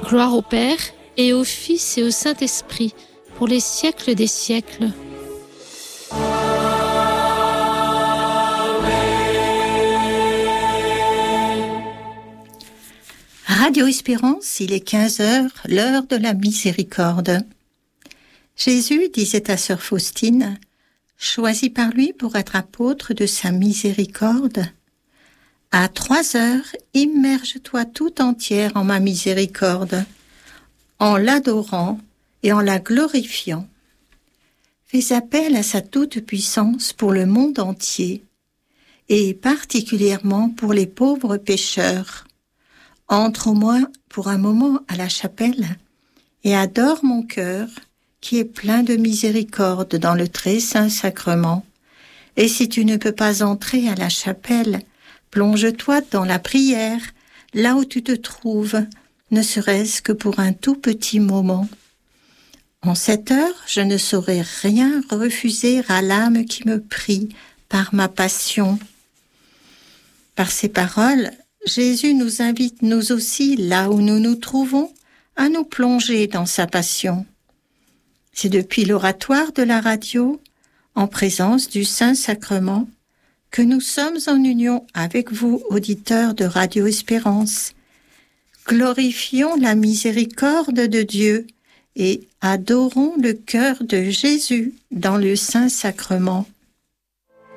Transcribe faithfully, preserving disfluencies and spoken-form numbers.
Gloire au Père, et au Fils et au Saint-Esprit, pour les siècles des siècles. Radio Espérance, il est quinze heures, l'heure de la miséricorde. Jésus disait à sœur Faustine, choisi par lui pour être apôtre de sa miséricorde. À trois heures, immerge-toi tout entière en ma miséricorde, en l'adorant et en la glorifiant. Fais appel à sa toute-puissance pour le monde entier, et particulièrement pour les pauvres pécheurs. Entre au moins pour un moment à la chapelle, et adore mon cœur, qui est plein de miséricorde dans le très saint sacrement. Et si tu ne peux pas entrer à la chapelle, plonge-toi dans la prière, là où tu te trouves, ne serait-ce que pour un tout petit moment. En cette heure, je ne saurais rien refuser à l'âme qui me prie par ma passion. Par ces paroles, Jésus nous invite nous aussi, là où nous nous trouvons, à nous plonger dans sa passion. C'est depuis l'oratoire de la radio, en présence du Saint-Sacrement, que nous sommes en union avec vous, auditeurs de Radio Espérance. Glorifions la miséricorde de Dieu et adorons le cœur de Jésus dans le Saint-Sacrement.